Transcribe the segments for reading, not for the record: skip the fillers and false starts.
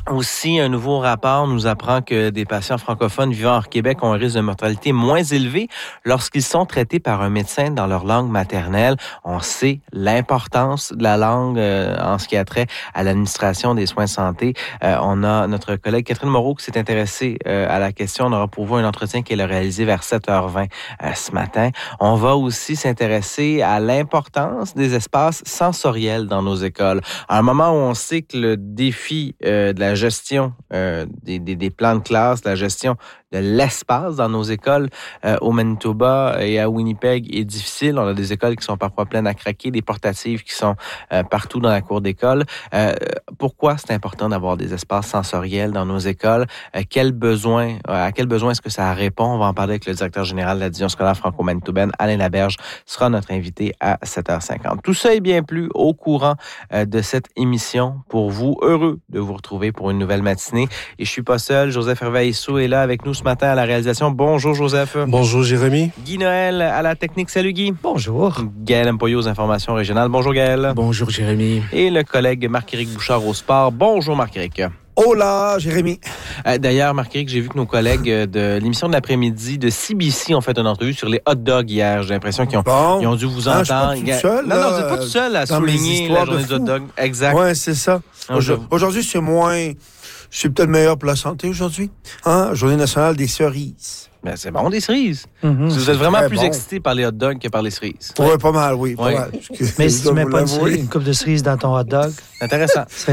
Aussi, un nouveau rapport nous apprend que des patients francophones vivant hors Québec ont un risque de mortalité moins élevé lorsqu'ils sont traités par un médecin dans leur langue maternelle. On sait l'importance de la langue en ce qui a trait à l'administration des soins de santé. On a notre collègue Catherine Moreau qui s'est intéressée à la question. On aura pour vous un entretien qu'elle a réalisé vers 7h20 ce matin. On va aussi s'intéresser à l'importance des espaces sensoriels dans nos écoles. À un moment où on sait que le défi de la gestion des plans de classe, la gestion de l'espace dans nos écoles au Manitoba et à Winnipeg est difficile. On a des écoles qui sont parfois pleines à craquer, des portatives qui sont partout dans la cour d'école. Pourquoi c'est important d'avoir des espaces sensoriels dans nos écoles? À quel besoin est-ce que ça répond? On va en parler avec le directeur général de la division scolaire franco-manitobaine, Alain Laberge, sera notre invité à 7h50. Tout ça et bien plus au courant de cette émission pour vous. Heureux de vous retrouver pour une nouvelle matinée. Et je suis pas seul. Joseph Hervé-Issou est là avec nous ce matin à la réalisation. Bonjour Joseph. Bonjour Jérémy. Guy Noël à la technique. Salut Guy. Bonjour. Gaël Mpoyo aux informations régionales. Bonjour Gaël. Bonjour Jérémy. Et le collègue Marc-Éric Bouchard au sport. Bonjour Marc-Éric. Hola, Jérémy. D'ailleurs, Marc-Éric, j'ai vu que nos collègues de l'émission de l'après-midi de CBC ont fait une entrevue sur les hot dogs hier. J'ai l'impression qu'ils ont dû vous entendre. Je suis pas tout seul, non, vous n'êtes pas tout seul à souligner la journée des hot dogs. Exact. Oui, c'est ça. Aujourd'hui, c'est moins... C'est peut-être meilleur pour la santé aujourd'hui. Journée nationale des cerises. Ben, c'est bon, des cerises. Mm-hmm. Vous êtes vraiment plus excité par les hot dogs que par les cerises. Oui, pas mal, oui. Pas mal. Mais si tu mets pas une coupe de cerises dans ton hot dog... Intéressant. Ça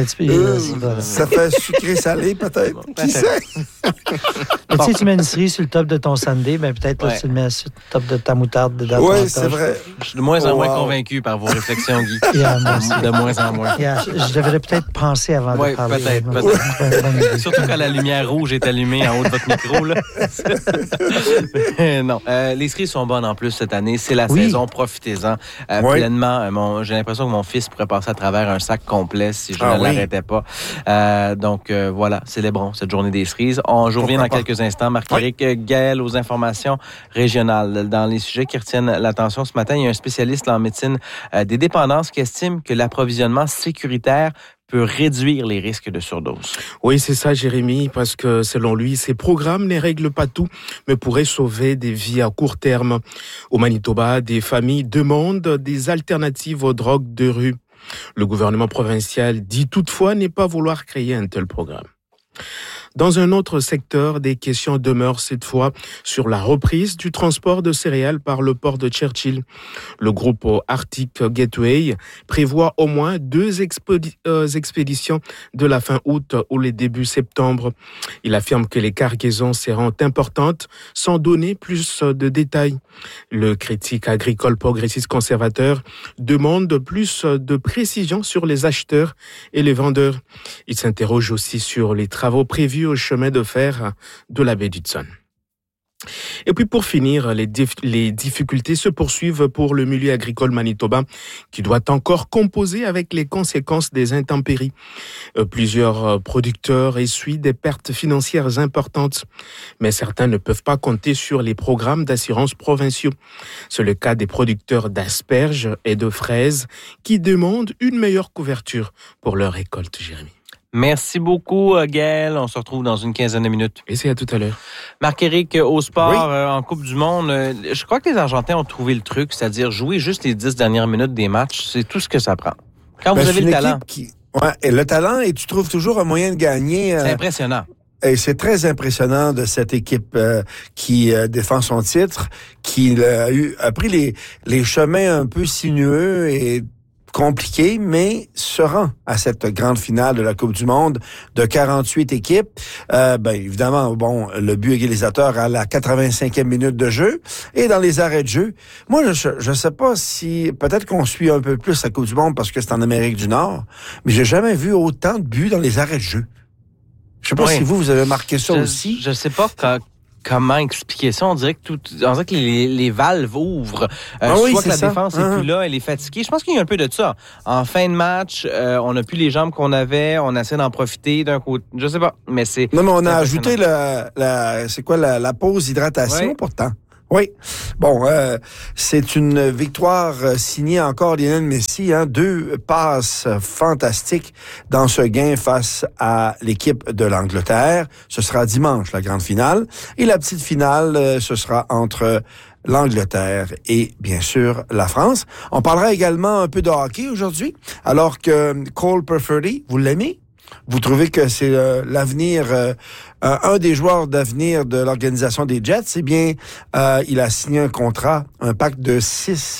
fait sucré-salé, peut-être. Bon, qui sait? Mais tu mets une cerise sur le top de ton sundae, ben peut-être là, tu le mets sur le top de ta moutarde. Oui, c'est vrai. Je suis de moins en moins convaincu par vos réflexions, Guy. De moins en moins. Je devrais peut-être penser avant de parler. Peut-être. Surtout quand la lumière rouge est allumée en haut de votre micro. Là. Non. Les cerises sont bonnes en plus cette année. C'est la saison. Profitez-en pleinement. J'ai l'impression que mon fils pourrait passer à travers un sac complet si je ne l'arrêtais pas. Donc, voilà, célébrons cette journée des cerises. Je reviens dans quelques instants. Marc-Éric, Gaël aux informations régionales. Dans les sujets qui retiennent l'attention ce matin, il y a un spécialiste en médecine des dépendances qui estime que l'approvisionnement sécuritaire peut réduire les risques de surdose. Oui, c'est ça, Jérémy, parce que selon lui, ces programmes ne règlent pas tout, mais pourraient sauver des vies à court terme. Au Manitoba, des familles demandent des alternatives aux drogues de rue. Le gouvernement provincial dit toutefois ne pas vouloir créer un tel programme. Dans un autre secteur, des questions demeurent cette fois sur la reprise du transport de céréales par le port de Churchill. Le groupe Arctic Gateway prévoit au moins 2 expéditions de la fin août ou le début septembre. Il affirme que les cargaisons seront importantes sans donner plus de détails. Le critique agricole progressiste conservateur demande plus de précision sur les acheteurs et les vendeurs. Il s'interroge aussi sur les travaux prévus au chemin de fer de la baie d'Hudson. Et puis pour finir, les difficultés se poursuivent pour le milieu agricole manitobain qui doit encore composer avec les conséquences des intempéries. Plusieurs producteurs essuient des pertes financières importantes, mais certains ne peuvent pas compter sur les programmes d'assurance provinciaux. C'est le cas des producteurs d'asperges et de fraises qui demandent une meilleure couverture pour leur récolte, Jérémy. Merci beaucoup, Gaël. On se retrouve dans une quinzaine de minutes. Et c'est à tout à l'heure. Marc-Éric, au sport, en Coupe du Monde, je crois que les Argentins ont trouvé le truc, c'est-à-dire jouer juste les 10 dernières minutes des matchs. C'est tout ce que ça prend. Quand vous avez le talent. Et le talent, et tu trouves toujours un moyen de gagner. C'est impressionnant. Et c'est très impressionnant de cette équipe qui défend son titre, qui a pris les chemins un peu sinueux et compliqué, mais se rend à cette grande finale de la Coupe du Monde de 48 équipes. Évidemment, le but égalisateur à la 85e minute de jeu et dans les arrêts de jeu. Moi, je sais pas si, peut-être qu'on suit un peu plus la Coupe du Monde parce que c'est en Amérique du Nord, mais j'ai jamais vu autant de buts dans les arrêts de jeu. Je sais pas si vous avez marqué ça aussi. Je sais pas comment expliquer ça. On dirait que les valves ouvrent. Soit que la défense est plus là, elle est fatiguée. Je pense qu'il y a un peu de ça. En fin de match, on n'a plus les jambes qu'on avait. On essaie d'en profiter d'un côté. Je sais pas, mais c'est... Non, mais on a ajouté la pause hydratation pourtant. Oui. Bon, c'est une victoire signée encore Lionel Messi. 2 passes fantastiques dans ce gain face à l'équipe de l'Angleterre. Ce sera dimanche, la grande finale. Et la petite finale, ce sera entre l'Angleterre et, bien sûr, la France. On parlera également un peu de hockey aujourd'hui, alors que Cole Perfetti, vous l'aimez? Vous trouvez que c'est l'avenir, un des joueurs d'avenir de l'organisation des Jets? Eh bien, il a signé un contrat, un pacte de 6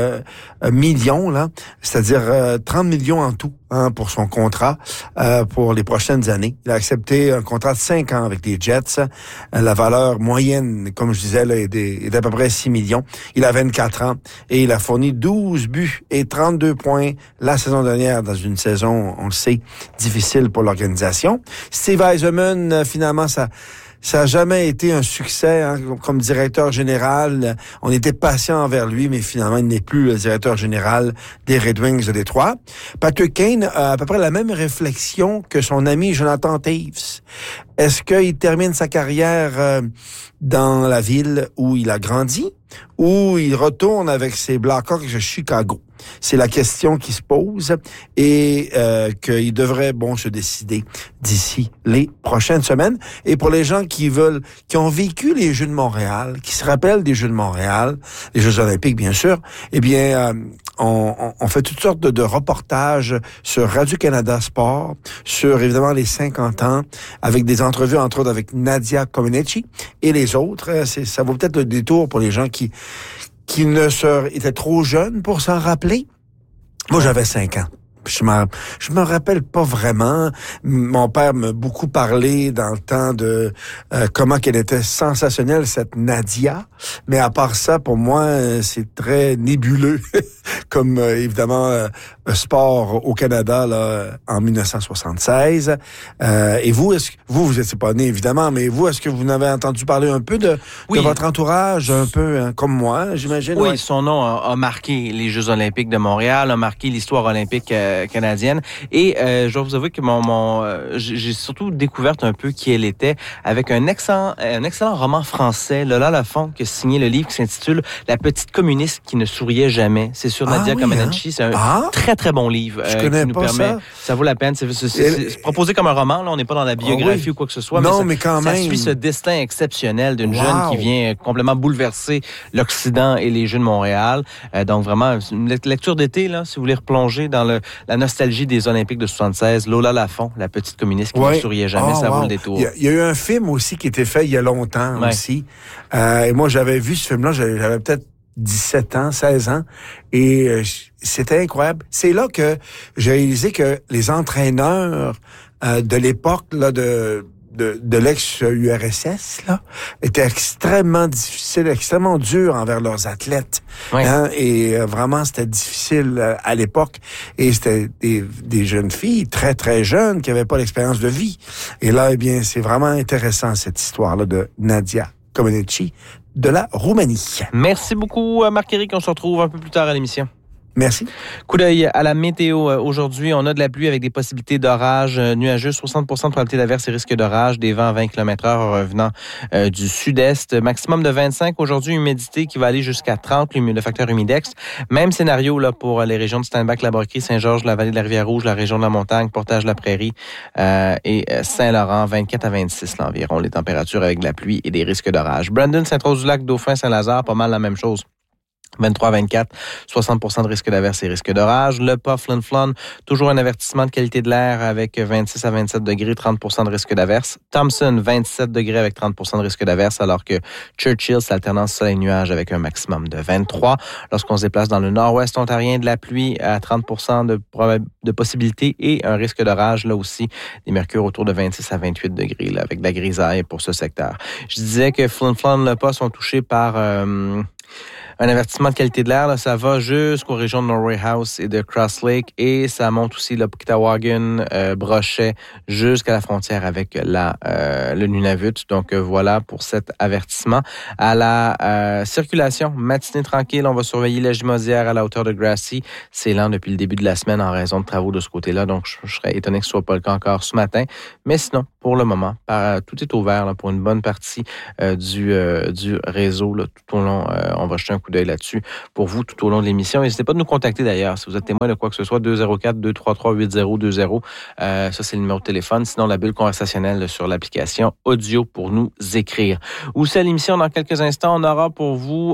millions, là, c'est-à-dire 30 millions en tout pour son contrat pour les prochaines années. Il a accepté un contrat de 5 ans avec les Jets. La valeur moyenne, comme je disais, là, est d'à peu près 6 millions. Il a 24 ans et il a fourni 12 buts et 32 points la saison dernière dans une saison, on le sait, difficile pour l'organisation. Steve Yzerman, finalement, ça a jamais été un succès comme directeur général. On était patient envers lui, mais finalement, il n'est plus le directeur général des Red Wings de Détroit. Patrick Kane a à peu près la même réflexion que son ami Jonathan Toews. Est-ce qu'il termine sa carrière dans la ville où il a grandi ou il retourne avec ses Blackhawks de Chicago? C'est la question qui se pose et qu'il devrait se décider d'ici les prochaines semaines. Et pour les gens qui ont vécu les Jeux de Montréal, qui se rappellent des Jeux de Montréal, les Jeux olympiques bien sûr, eh bien on fait toutes sortes de reportages sur Radio-Canada Sport, sur évidemment les 50 ans, avec des entrevues entre autres avec Nadia Comaneci et les autres. Ça vaut peut-être le détour pour les gens qui étaient trop jeunes pour s'en rappeler. Moi, j'avais 5 ans. Je me rappelle pas vraiment. Mon père m'a beaucoup parlé dans le temps de comment qu'elle était sensationnelle, cette Nadia. Mais à part ça, pour moi, c'est très nébuleux, comme évidemment sport au Canada là en 1976. Et vous, vous étiez pas né évidemment, mais vous, est-ce que vous n'avez entendu parler un peu de votre entourage, un peu comme moi, j'imagine? Oui, son nom a marqué les Jeux olympiques de Montréal, a marqué l'histoire olympique canadienne. Et je dois vous avouer que j'ai surtout découvert un peu qui elle était avec un excellent roman français, Lola Lafont, qui a signé le livre qui s'intitule La petite communiste qui ne souriait jamais. C'est sur Nadia Comaneci. C'est un très, très bon livre. Je connais qui nous pas permet, ça vaut la peine. C'est proposé comme un roman. Là, on n'est pas dans la biographie ou quoi que ce soit. Non, mais quand même. Ça suit ce destin exceptionnel d'une jeune qui vient complètement bouleverser l'Occident et les Jeux de Montréal. Donc, vraiment, une lecture d'été, là, si vous voulez replonger dans la nostalgie des Olympiques de 76. Lola Lafont, la petite communiste qui ne souriait jamais, ça vaut le détour. Il y a eu un film aussi qui était fait il y a longtemps aussi. Et moi, j'avais vu ce film-là, j'avais peut-être 17 ans, 16 ans, et c'était incroyable. C'est là que j'ai réalisé que les entraîneurs de l'époque là de l'ex-URSS là étaient extrêmement difficiles, extrêmement durs envers leurs athlètes. Oui. Et vraiment, c'était difficile à l'époque. Et c'était des jeunes filles très, très jeunes qui n'avaient pas l'expérience de vie. Et là, eh bien, c'est vraiment intéressant, cette histoire-là de Nadia Comaneci de la Roumanie. Merci beaucoup, Marc-Éric. On se retrouve un peu plus tard à l'émission. Merci. Coup d'œil à la météo. Aujourd'hui, on a de la pluie avec des possibilités d'orage nuageux, 60% de probabilité d'averse et risque d'orage, des vents à 20 km/h revenant du sud-est. Maximum de 25. Aujourd'hui, humidité qui va aller jusqu'à 30, le facteur humidex. Même scénario là pour les régions de Steinbach, la Broquerie, Saint-Georges, la vallée de la Rivière-Rouge, la région de la Montagne, Portage-la-Prairie et Saint-Laurent, 24 à 26 là, environ les températures avec de la pluie et des risques d'orage. Brandon, Sainte-Rose-du-Lac, Dauphin, Saint-Lazare, pas mal la même chose. 23-24, 60% de risque d'averse et risque d'orage. Le Pas, Flin-Flon, toujours un avertissement de qualité de l'air avec 26 à 27 degrés, 30% de risque d'averse. Thompson, 27 degrés avec 30% de risque d'averse, alors que Churchill, c'est alternance soleil-nuage avec un maximum de 23. Lorsqu'on se déplace dans le nord-ouest ontarien, de la pluie à 30% de possibilité et un risque d'orage, là aussi, des mercures autour de 26 à 28 degrés, là, avec de la grisaille pour ce secteur. Je disais que Flin-Flon, le Pas sont touchés par Un avertissement de qualité de l'air, là, ça va jusqu'aux régions de Norway House et de Cross Lake et ça monte aussi le Puktawagan, Brochet, jusqu'à la frontière avec le Nunavut. Donc voilà pour cet avertissement. À la circulation, matinée tranquille, on va surveiller la Gimosière à la hauteur de Grassy. C'est lent depuis le début de la semaine en raison de travaux de ce côté-là, donc je serais étonné que ce soit pas le cas encore ce matin. Mais sinon, pour le moment, tout est ouvert là, pour une bonne partie du réseau là, tout au long. On va jeter un coup d'œil là-dessus pour vous tout au long de l'émission. N'hésitez pas de nous contacter d'ailleurs si vous êtes témoin de quoi que ce soit. 204-233-8020. Ça, c'est le numéro de téléphone. Sinon, la bulle conversationnelle sur l'application audio pour nous écrire. Aussi à l'émission, dans quelques instants, on aura pour vous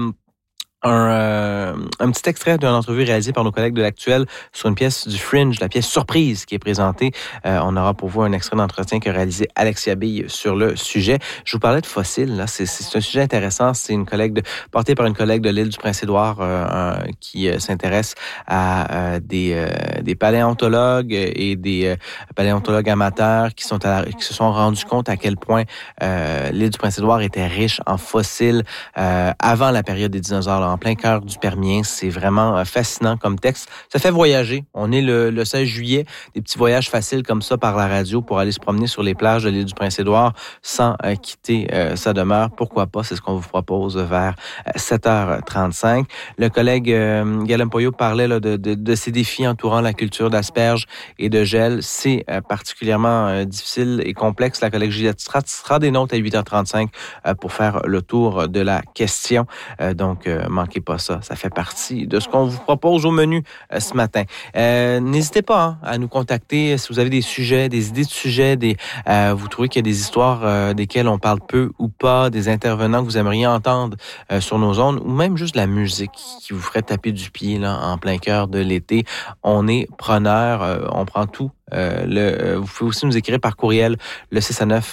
un petit extrait d'une entrevue réalisée par nos collègues de l'Actuel sur une pièce du Fringe, la pièce Surprise qui est présentée. On aura pour vous un extrait d'entretien qu'a réalisé Alexia Bille sur le sujet. Je vous parlais de fossiles, là. C'est un sujet intéressant. C'est portée par une collègue de l'île du Prince-Édouard qui s'intéresse à des paléontologues et des paléontologues amateurs qui se sont rendus compte à quel point l'île du Prince-Édouard était riche en fossiles avant la période des dinosaures, en plein cœur du Permien. C'est vraiment fascinant comme texte. Ça fait voyager. On est le 16 juillet, des petits voyages faciles comme ça par la radio pour aller se promener sur les plages de l'île du Prince-Édouard sans quitter sa demeure. Pourquoi pas? C'est ce qu'on vous propose vers 7h35. Le collègue Guillaume Poyot parlait là, de ces défis entourant la culture d'asperges et de gel. C'est particulièrement difficile et complexe. La collègue Juliette Strat sera des nôtres à 8h35 pour faire le tour de la question. Donc, manquez pas ça. Ça fait partie de ce qu'on vous propose au menu ce matin. N'hésitez pas à nous contacter si vous avez des sujets, des idées de sujets, vous trouvez qu'il y a des histoires desquelles on parle peu ou pas, des intervenants que vous aimeriez entendre sur nos ondes, ou même juste de la musique qui vous ferait taper du pied là, en plein cœur de l'été. On est preneur, on prend tout. Vous pouvez aussi nous écrire par courriel le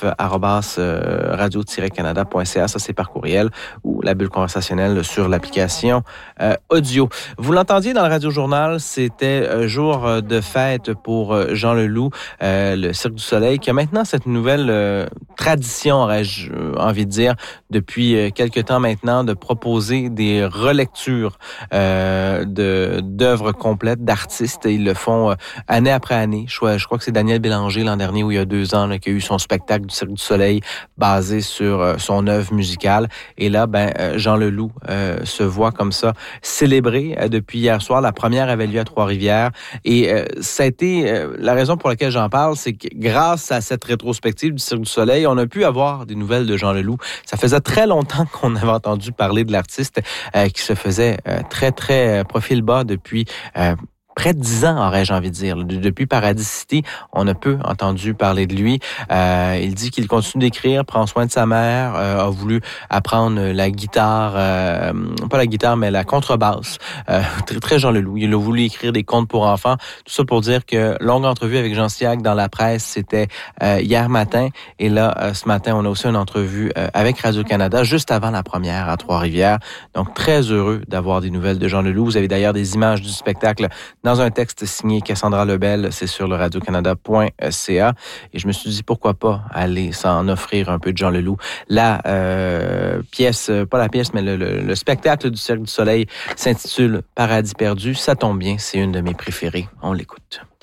6à9@radio-canada.ca. Ça, c'est par courriel, ou la bulle conversationnelle sur l'application audio. Vous l'entendiez dans le Radio-Journal, c'était jour de fête pour Jean Leloup, le Cirque du Soleil, qui a maintenant cette nouvelle tradition, aurais-je envie de dire, depuis quelques temps maintenant, de proposer des relectures d'œuvres complètes d'artistes. Ils le font année après année. Je crois que c'est Daniel Bélanger l'an dernier, ou il y a 2 ans, là, qui a eu son spectacle du Cirque du Soleil basé sur son œuvre musicale. Et là, Jean Leloup se voit comme ça célébré depuis hier soir. La première avait lieu à Trois-Rivières. Et ça a été la raison pour laquelle j'en parle, c'est que grâce à cette rétrospective du Cirque du Soleil, on a pu avoir des nouvelles de Jean Leloup. Ça faisait très longtemps qu'on avait entendu parler de l'artiste qui se faisait très, très profil bas depuis près de 10 ans, aurais-je envie de dire. Depuis Paradis City, on a peu entendu parler de lui. Il dit qu'il continue d'écrire, prend soin de sa mère, a voulu apprendre la guitare, pas la guitare, mais la contrebasse. Très, très Jean Leloup. Il a voulu écrire des contes pour enfants. Tout ça pour dire que longue entrevue avec Jean Siak dans la presse, c'était hier matin. Et là, ce matin, on a aussi une entrevue avec Radio-Canada, juste avant la première à Trois-Rivières. Donc, très heureux d'avoir des nouvelles de Jean Leloup. Vous avez d'ailleurs des images du spectacle dans un texte signé Cassandra Lebel, c'est sur le radiocanada.ca. Et je me suis dit, pourquoi pas aller s'en offrir un peu de Jean Leloup. La pièce, pas la pièce, mais le spectacle du Cirque du Soleil s'intitule Paradis perdu. Ça tombe bien, c'est une de mes préférées. On l'écoute.